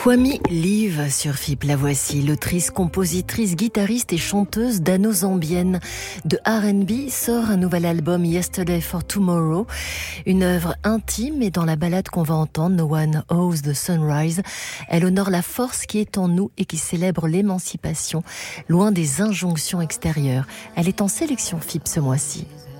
Kwame Live sur FIP, la voici. L'autrice, compositrice, guitariste et chanteuse dano-zambienne de R&B sort un nouvel album Yesterday for Tomorrow. Une œuvre intime, et dans la ballade qu'on va entendre, No One Owes the Sunrise, elle honore la force qui est en nous et qui célèbre l'émancipation, loin des injonctions extérieures. Elle est en sélection FIP ce mois-ci.